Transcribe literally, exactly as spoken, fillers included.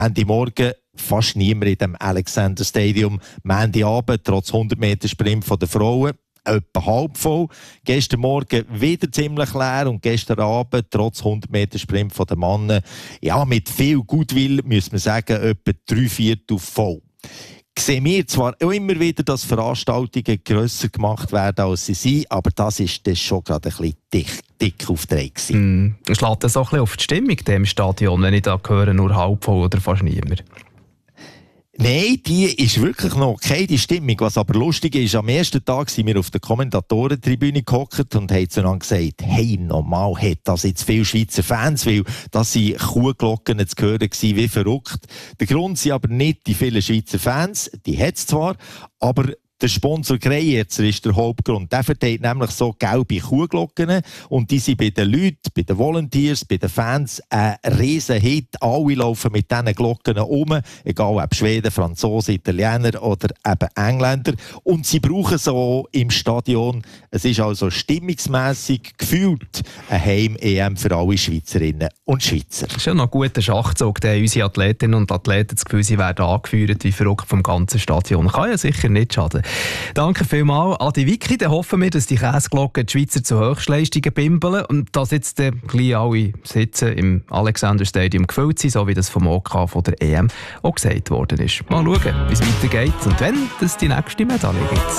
Ende Morgen fast niemand in dem Alexander Stadium. Ende Abend, trotz hundert Meter Sprint von den Frauen, etwa halb voll. Gestern Morgen wieder ziemlich leer und gestern Abend, trotz hundert Meter Sprint von den Männern, ja, mit viel Gutwill, müssen wir sagen, etwa drei Viertel voll. Sehen wir zwar immer wieder, dass Veranstaltungen grösser gemacht werden, als sie sind, aber das ist das schon gerade ein bisschen dick, dick aufgedreht. Mm, schlägt das auch ein bisschen auf die Stimmung im Stadion, wenn ich da höre, nur halb voll oder fast niemand? Nein, die ist wirklich noch okay, die Stimmung. Was aber lustig ist, am ersten Tag sind wir auf der Kommentatorentribüne gehockt und haben zueinander gesagt, hey, normal hat das jetzt viele Schweizer Fans, weil das sind Kuhglocken zu hören gewesen, wie verrückt. Der Grund sind aber nicht die vielen Schweizer Fans, die hat es zwar, aber der Sponsor Greyerzer ist der Hauptgrund. Der verteilt nämlich so gelbe Kuhglocken und die sind bei den Leuten, bei den Volunteers, bei den Fans ein riesen Hit. Alle laufen mit diesen Glocken um, egal ob Schweden, Franzosen, Italiener oder eben Engländer. Und sie brauchen so im Stadion. Es ist also stimmungsmässig gefühlt ein Heim-E M für alle Schweizerinnen und Schweizer. Das ist ja noch ein guter Schachzug, der unsere Athletinnen und Athleten das Gefühl, sie werden angeführt wie verrückt vom ganzen Stadion. Kann ja sicher nicht schaden. Danke vielmals, Adi Wicki. Dann hoffen wir, dass die Käseglocken die Schweizer zu Höchstleistungen bimbeln und dass jetzt äh, gleich alle Sitze im Alexander Stadium gefüllt sind, so wie das vom O K von der E M auch gesagt worden ist. Mal schauen, wie es weitergeht und wenn es die nächste Medaille gibt.